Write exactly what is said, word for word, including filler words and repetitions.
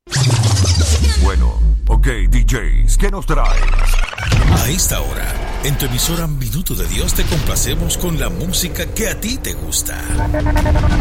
Bueno, ok, D Js, ¿qué nos traes? A esta hora, en tu emisora Minuto de Dios te complacemos con la música que a ti te gusta.